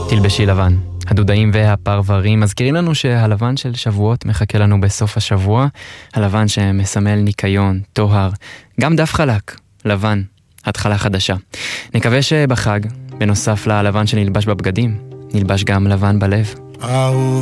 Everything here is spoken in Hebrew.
תלבשי לבן. הדודאים והפרברים מזכירים לנו שהלבן של שבועות מחכה לנו בסוף השבוע, הלבן שמסמל ניקיון, טוהר, גם דף חלק, לבן, התחלה חדשה. נקווה שבחג, בנוסף ללבן שנלבש בבגדים, נלבש גם לבן בלב.